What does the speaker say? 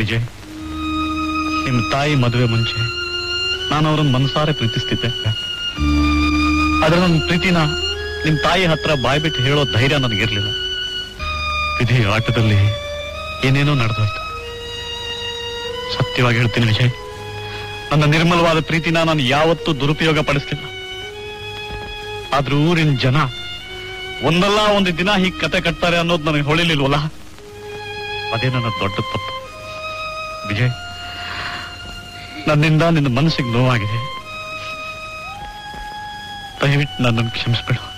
ವಿಜಯ್, ನಿಮ್ ತಾಯಿ ಮದುವೆ ಮುಂಚೆ ನಾನು ಅವ್ರನ್ನ ಮನಸಾರೆ ಪ್ರೀತಿಸ್ತಿದ್ದೆ. ಆದ್ರೆ ನನ್ನ ಪ್ರೀತಿನ ನಿಮ್ ತಾಯಿ ಹತ್ರ ಬಾಯ್ಬಿಟ್ಟು ಹೇಳೋ ಧೈರ್ಯ ನನಗಿರ್ಲಿಲ್ಲ. ವಿಧಿ ಆಟದಲ್ಲಿ ಏನೇನೋ ನಡೆದೋಯ್ತು. ಸತ್ಯವಾಗಿ ಹೇಳ್ತೀನಿ ವಿಜಯ್, ನನ್ನ ನಿರ್ಮಲವಾದ ಪ್ರೀತಿನ ನಾನು ಯಾವತ್ತೂ ದುರುಪಯೋಗ ಪಡಿಸ್ತಿಲ್ಲ. ಆದ್ರೂ ಊರಿನ ಜನ ಒಂದಲ್ಲ ಒಂದು ದಿನ ಹೀಗೆ ಕತೆ ಕಟ್ತಾರೆ ಅನ್ನೋದು ನನಗೆ ಹೊಳಿಲಿಲ್ವಲ್ಲ, ಅದೇ ನನ್ನ ದೊಡ್ಡ ತಪ್ಪು. ವಿಜಯ್, ನನ್ನಿಂದ ನಿನ್ನ ಮನಸ್ಸಿಗೆ ನೋವಾಗಿದೆ. ದಯವಿಟ್ಟು ನನ್ನನ್ನು ಕ್ಷಮಿಸ್ಬೇಡ.